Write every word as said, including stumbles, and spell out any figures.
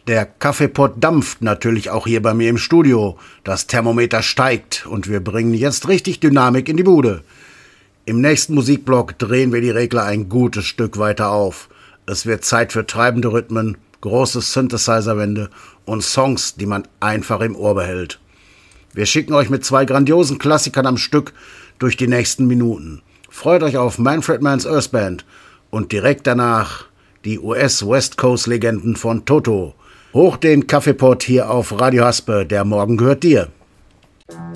Der Kaffeepott dampft natürlich auch hier bei mir im Studio. Das Thermometer steigt und wir bringen jetzt richtig Dynamik in die Bude. Im nächsten Musikblock drehen wir die Regler ein gutes Stück weiter auf. Es wird Zeit für treibende Rhythmen, große Synthesizer-Wände und Songs, die man einfach im Ohr behält. Wir schicken euch mit zwei grandiosen Klassikern am Stück durch die nächsten Minuten. Freut euch auf Manfred Mann's Earth Band und direkt danach die U S-West Coast-Legenden von Toto. Hoch den Kaffeepott hier auf Radio Haspe, der Morgen gehört dir.